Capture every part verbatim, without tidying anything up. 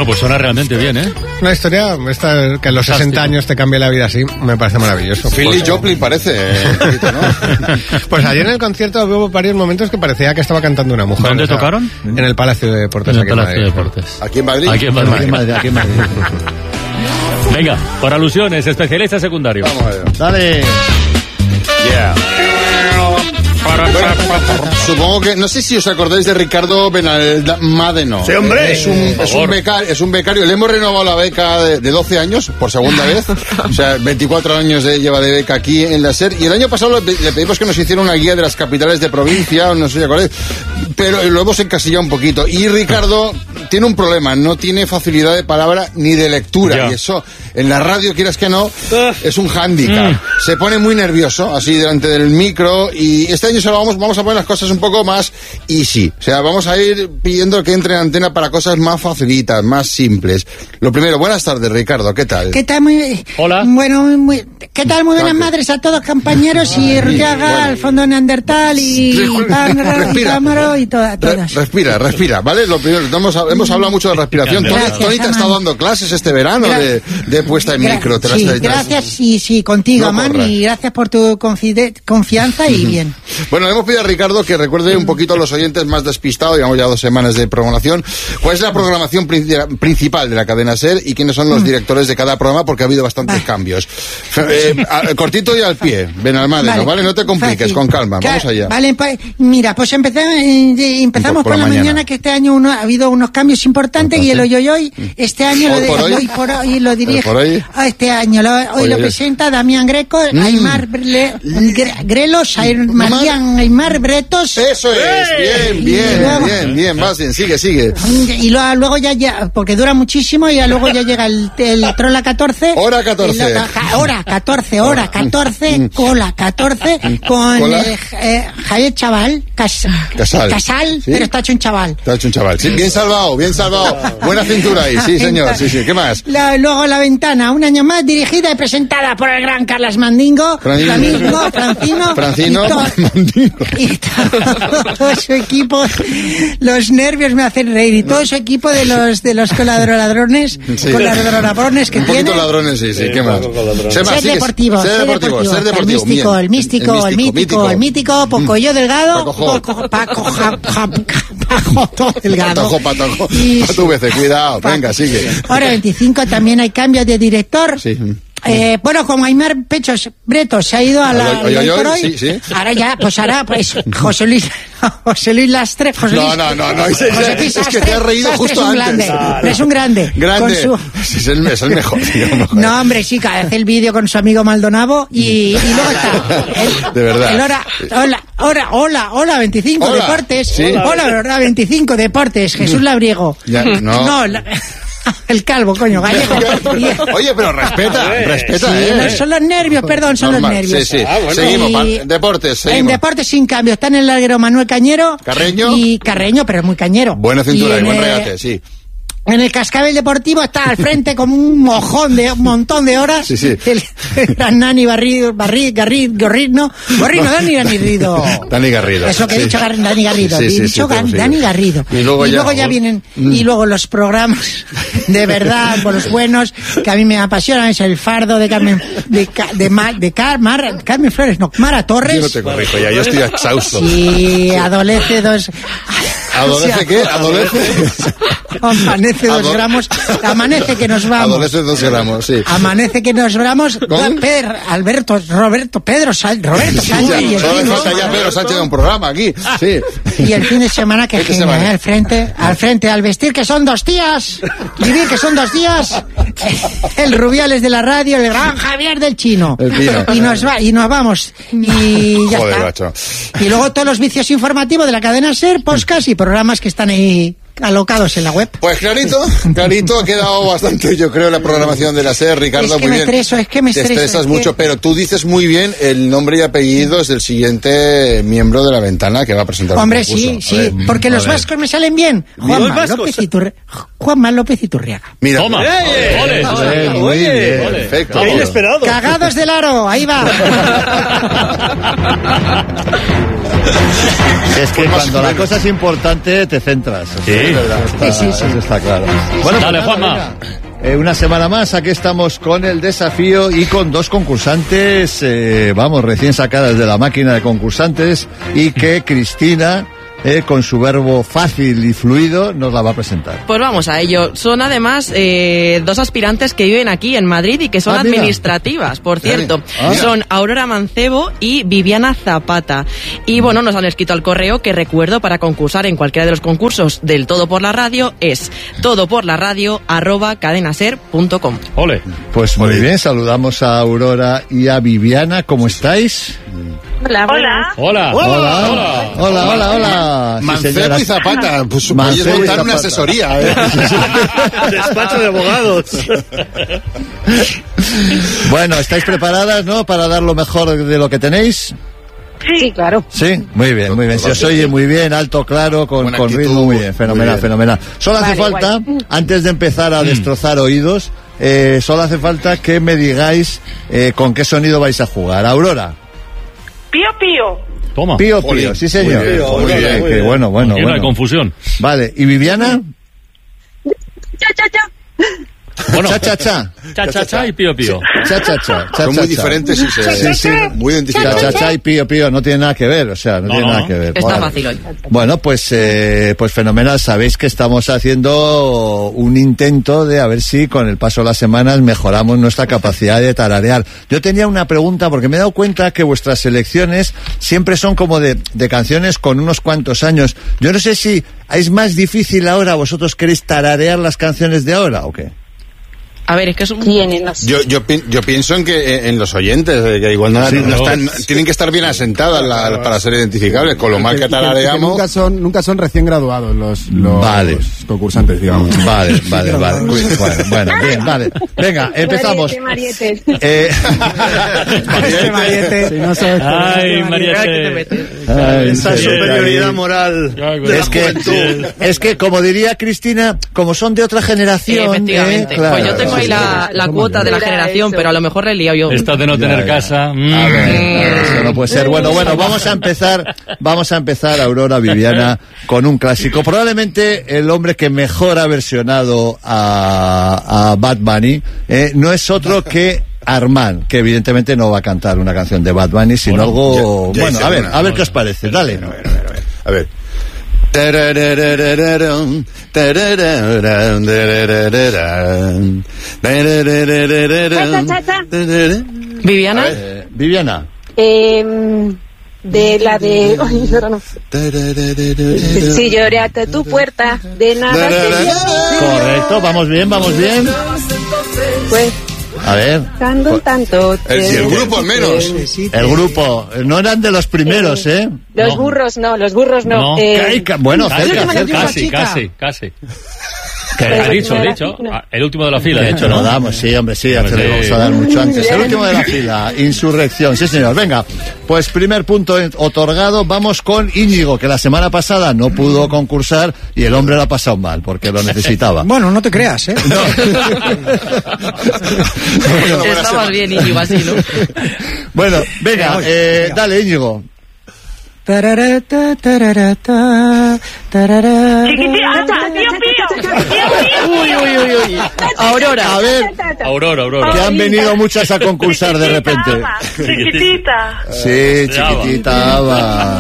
Bueno, pues suena realmente bien, ¿eh? Una historia esta, que a los sesenta años te cambie la vida así, me parece maravilloso. Philly Joplin parece, eh, un poquito, ¿no? Pues ayer en el concierto hubo varios momentos que parecía que estaba cantando una mujer. ¿Dónde o sea, tocaron? En el Palacio de Deportes. En el aquí en Palacio de Madrid. Deportes. ¿Aquí en Madrid? Aquí en Madrid. Aquí en Madrid, aquí en Madrid. Venga, por alusiones, especialista secundario. Vamos a ver. Dale. Yeah. Supongo que, no sé si os acordáis de Ricardo Benalmádeno. Sí, hombre. Es un, es un becario, es un becario. Le hemos renovado la beca de, de doce años, por segunda vez. O sea, veinticuatro años de, lleva de beca aquí en la SER. Y el año pasado le, le pedimos que nos hiciera una guía de las capitales de provincia, no sé si acordáis, pero lo hemos encasillado un poquito. Y Ricardo tiene un problema, no tiene facilidad de palabra ni de lectura. Ya. Y eso, en la radio, quieras que no, es un hándicap. Mm. Se pone muy nervioso, así delante del micro, y este año se lo vamos, vamos a poner las cosas un poco más easy. O sea, vamos a ir pidiendo que entre en antena para cosas más facilitas, más simples. Lo primero, buenas tardes, Ricardo, ¿qué tal? ¿Qué tal? Muy, Hola. Bueno, muy, ¿qué tal? Muy buenas Gracias. madres a todos, compañeros, y Riaga, bueno. al fondo Neandertal, y Pángaro, y Respira. Cámaro, y todas. Re- todas. respira, respira, ¿vale? Lo primero, hemos, hemos hablado mucho de respiración. Tony, Gracias, Tony te ha Aman. estado dando clases este verano Gra- de, de puesta en Gra- micro. Te las- sí, te las- gracias, sí, sí, contigo, No Aman, corras. y gracias por tu confide- confianza y bien. Bueno, le hemos pedido a Ricardo que recuerde un poquito a los oyentes más despistados, digamos ya dos semanas de programación, cuál es la programación prin- principal de la cadena SER y quiénes son los directores de cada programa, porque ha habido bastantes Vale. cambios. Eh, a- cortito y al pie, Benalmádeno, ¿vale? No te compliques, fácil. con calma, Claro, vamos allá. Vale, pues, mira, pues empezamos, eh, empezamos Por por, la la mañana. mañana, que este año uno, ha habido unos cambios importantes y el hoy hoy hoy, este año ¿Hoy lo, por de- hoy? el hoy por hoy lo dirige, ¿Hoy por hoy? ah, este año, lo- hoy Hoy, lo hoy. presenta Damián Greco, Mm. Aymar Bre- Gre- Grelos, Aymar- Marian Aymar Bretos. Eso es, bien, bien, Luego- bien, bien, vas bien, sigue, sigue. Y lo- luego ya, ya, porque dura muchísimo, y ya luego ya llega el, el Trola catorce. Hora catorce. Y lo- ca- hora catorce, hora catorce, cola catorce, con Cola. eh, eh, Javier Chaval, Cas- Casal. Casal, ¿Sí? pero está hecho un chaval. Te ha hecho un chaval. Sí, bien salvado, bien salvado. Buena cintura ahí, sí, señor, sí, sí. ¿Qué más? La- luego La Ventana, un año más, dirigida y presentada por el gran Carlos Mandingo, Fran- Flamingo, Francino, Francino, y, to- Mandingo. y todo su equipo. Los nervios me hacen reír, y todo su equipo de los de los coladoradrones, Sí. coladoradrones que Un tiene. poquito ladrones, sí, sí. ¿Qué más? ¿Qué más? Ser Sigue. deportivo, Ser deportivo, ser deportivo. el místico, bien. el místico, el mítico, el mítico, Pocoyo Delgado, Pacojo. Poco- Paco, ja- ja- Paco Delgado. Patojo, patojo. Y- A tu vez, cuidado. Pa- Venga, sigue. Hora veinticinco también hay cambios de director. Sí. Eh, bueno, como Aymar Pechos Bretos se ha ido a la Al hoy, hoy, al hoy por hoy, hoy, sí, sí. ahora ya, pues ahora, pues José Luis, José Luis Lastre, José No, Luis, no, no, no, es- es- José Luis es que te has reído Sastre justo es un antes. Grande, es un grande. Grande. Con Sí, es, el, es el mejor, digamos. No, hombre, sí, que hace el vídeo con su amigo Maldonado y, y luego está. El, De verdad. El hora, hola, hola, hola, hola, veinticinco Hola. Deportes. Sí. Hola, verdad, veinticinco Deportes. Jesús Labriego. Ya, no. No, la- el calvo, coño, gallego. Y- Oye, pero respeta, respeta, Sí, ¿eh? no, son los nervios, perdón, son Normal, los nervios. sí, sí. Ah, bueno. Seguimos, Y- pa- deportes, En seguimos. deportes sin cambio, está en el larguero Manuel Cañero. Carreño. Y Carreño, pero es muy cañero. Buena cintura y, en, buen eh, regate, sí. En el Cascabel Deportivo está al frente como un mojón de un montón de horas. Sí, sí. El, el gran Nani Barrido, Barri, Garrido, Gorrino. Gorrino, Dani Garrido. Dani Garrido. Eso que he sí. dicho, Gar- Dani Garrido. Sí, he sí, dicho sí, Gar- sí. Dani Garrido. Y luego ya- vienen, y luego los programas de verdad, por los buenos, que a mí me apasionan, es el fardo de Carmen, de, Ca- de, Ma- de Car- Mar- Carmen Flores, no, Mara Torres. Yo no te corrijo ya, yo estoy exhausto. Sí, adolece dos. ¿Adolece qué? ¿Adolece? Amanece dos Ado- gramos. Amanece que nos vamos. Adolece dos gramos, sí. Amanece que nos vamos. ¿Con? Pedro, Alberto, Roberto, Pedro, Sal- Roberto Sí, Sánchez ya, y el solo le fin de falta ya semana- Pedro Sánchez de un programa aquí, sí. Y el fin de semana que Fin de genial, semana. al frente, al frente, al vestir que son dos días, vivir que son dos días, el Rubiales de la radio, el gran Javier del Chino. El Chino. Y nos va, y nos vamos. Y ya Joder, está. macho. Y luego todos los vicios informativos de la cadena SER, podcast y programas que están ahí alocados en la web. Pues clarito, clarito, ha quedado bastante, yo creo, la programación de la SER, Ricardo, Es que muy me bien. estreso, es que me Te estreso, estresas es que- mucho, pero tú dices muy bien el nombre y apellidos del siguiente miembro de la ventana que va a presentar Hombre, el concurso. sí, A sí, ver, porque a los ver. vascos me salen bien. Juanma López, Iturri- Juanma López Iturriaga. Mira, Toma. Eh, Ole. ole, muy Oye, bien, ole. perfecto. Qué inesperado. Cagados del aro, ahí va. Es que cuando la cosa es importante te centras. Sí. Es verdad, está, Sí, sí, sí. Eso está claro. Bueno, Dale, pues nada, Juanma. venga. Eh, una semana más, aquí estamos con el desafío y con dos concursantes, eh, vamos, recién sacadas de la máquina de concursantes, y que Cristina, eh, con su verbo fácil y fluido, nos la va a presentar. Pues vamos a ello. Son además eh, dos aspirantes que viven aquí en Madrid y que son Ah, mira. administrativas, por cierto. Ah. Son Aurora Mancebo y Viviana Zapata. Y bueno, nos han escrito al correo que recuerdo para concursar en cualquiera de los concursos del Todo por la Radio es todoporlaradio arroba cadenaser punto com. Ole. Pues muy bien, saludamos a Aurora y a Viviana, ¿cómo estáis? Hola. Hola. Hola. Hola, hola, hola, hola, hola. Sí, Mancebo señora. y Zapata, pues Mancebo podéis y montar una Zapata. asesoría, ¿eh? Despacho de abogados. Bueno, ¿estáis preparadas, no? Para dar lo mejor de lo que tenéis. Sí, claro. Sí, muy bien, muy bien. Se os oye muy bien, alto, claro, con, Buena con actitud, ritmo, muy bien, fenomenal, muy bien. fenomenal. Solo hace Vale, falta, antes de empezar a destrozar oídos, eh, solo hace falta que me digáis eh, con qué sonido vais a jugar. Aurora. Pío, pío. Toma. Pío, Jolín, pío, sí señor. muy bien, Muy muy bien, bien, qué muy bien. bueno, bueno, Aquí no hay bueno. confusión. Vale, ¿y Viviana? Cha, cha, cha. Bueno, Cha, cha, cha. cha, cha, cha y pío, pío. Cha, cha, cha. cha, Son cha, muy cha. diferentes y se, Sí, sí. muy Cha, identificados. cha, cha y pío, pío, no tiene nada que ver, o sea, no, No, tiene no. nada que ver. Está Vale. fácil hoy. Bueno, pues, eh, pues fenomenal. Sabéis que estamos haciendo un intento de a ver si con el paso de las semanas mejoramos nuestra capacidad de tararear. Yo tenía una pregunta porque me he dado cuenta que vuestras selecciones siempre son como de, de canciones con unos cuantos años. Yo no sé si es más difícil ahora, vosotros queréis tararear las canciones de ahora o qué. A ver, es que es un... Tienen los... Yo, yo, pi- yo pienso en que eh, en los oyentes, eh, que igual no, Sí, no no. están, tienen que estar bien asentadas la- para ser identificables, con lo mal que que, que tarareamos. nunca son nunca son recién graduados los, los Vale. concursantes, digamos. Vale, vale, vale. Uy, bueno, bueno, bien, vale. Venga, empezamos. Marietes. Eh, Este Mariette, si no sabes por Ay, qué, Mariette. ay, Esa sí, superioridad ahí. moral. Ay, de la Es que, juventud. es que, como diría Cristina, como son de otra generación. Efectivamente. eh, claro. Pues yo tengo ahí la, la cuota de la Mira generación, eso. pero a lo mejor le he liado yo. Esta de no Ya, tener ya. casa. mm. A ver, eso no puede ser. Bueno, bueno, vamos a empezar, vamos a empezar, Aurora, Viviana, con un clásico. Probablemente el hombre que mejor ha versionado a, a Bad Bunny eh, no es otro que Armand, que evidentemente no va a cantar una canción de Bad Bunny, sino Bueno, algo... ya- ya bueno, hice a ver, una. a ver qué os parece, dale. A ver. Tarararararam, tararararam, tararararam, tararararam, Cha, cha, cha, cha. tararararam. Viviana. Eh, Viviana. Eh, de la de... Ay, ahora no. Tararararam. Si lloré hasta tu puerta, de nada te Correcto, vamos bien, vamos bien. Pues, A ver, cantando un tanto. El, si el grupo al menos. el grupo, no eran de los primeros, ¿eh? Los No. burros no, los burros no. No. Eh, Ay, ca- bueno, Casi, cerca, última cerca. canción. casi, chica. casi, casi. Que- Ha dicho, ha no, dicho. no. Ah, El último de la fila, De ha hecho, dicho, no ¿no? damos, sí, hombre, sí, ya te Hombre, lo vamos sí. a dar mucho antes. El último de la fila, Insurrección, sí señor. Venga, pues primer punto en- otorgado, vamos con Íñigo, que la semana pasada no pudo concursar y el hombre lo ha pasado mal, porque lo necesitaba. Bueno, no te creas, ¿eh? Estabas bien, Íñigo, así, ¿no? Bueno, venga, eh, dale Íñigo. Tararata, tararata, tarara. Uy, uy, uy, uy. Aurora. A ver, Aurora, Aurora. que han venido muchas a concursar de repente. Chiquitita. Sí, chiquitita Ava.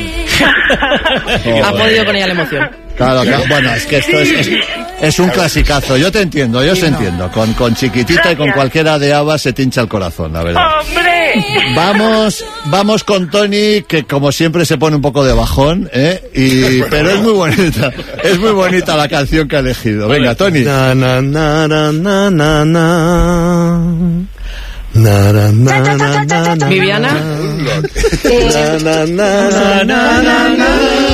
Ha podido con ella la emoción. Claro, claro. Bueno, es que esto es, es, es un clasicazo. Yo te entiendo, yo te entiendo. Con, con chiquitita y con cualquiera de Ava se te hincha el corazón, la verdad. ¡Hombre! Vamos, vamos con Tony, que como siempre se pone un poco de bajón, ¿eh? Y, pero es muy bonita, es muy bonita la canción que ha elegido. Venga, Tony. Na, na, na, na, na, na, na. Na, na, na, na, na, na. Viviana. Eh, Na, na, na, na, na, na.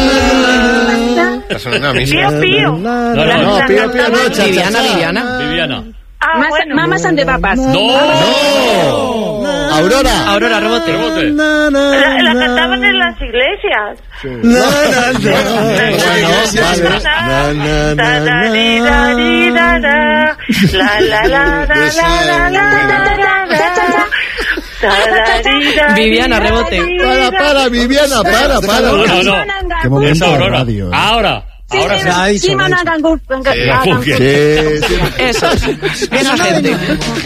Pío, pío. No, no, No, pío, pío, no, cha, cha, Viviana, cha. Viviana. Viviana. Ah, Mamas and the Papas. ¡No! Aurora. Aurora, rebote. Rebote. Na, na, La, la na. cantaban en las iglesias. Na, na, na. Bueno, vale. Na, na, na, La la la la la la la la la la. Viviana, rebote. Para, para, Viviana, para, para. No, no, no. Qué momento Es de Aurora. radio. ¿eh? Ahora. Ahora sí. Ah, eso, eso. Sí, sí. Eso. Esa gente.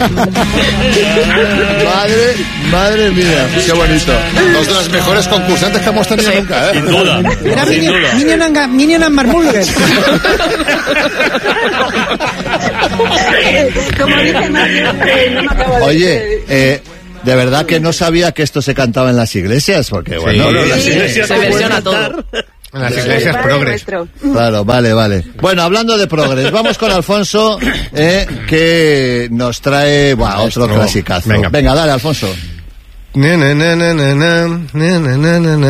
Madre, madre mía, qué bonito. Dos de las mejores concursantes que hemos tenido nunca, ¿eh? Sin duda. Era Sin Minion, duda. Minion and, Ga- Minion and Marmulger. Como dice Mario, eh, no me acabo de Oye, eh, de verdad que no sabía que esto se cantaba en las iglesias, porque bueno, Bueno, sí, las iglesias Se no versiona pueden todo. cantar. En las El iglesias Padre progres. Nuestro. claro, vale, vale. Bueno, hablando de progres, vamos con Alfonso, eh, que nos trae buah, otro clasicazo. Venga. Venga, dale, Alfonso. Na, na, na, na, na, na, na, na, na, na.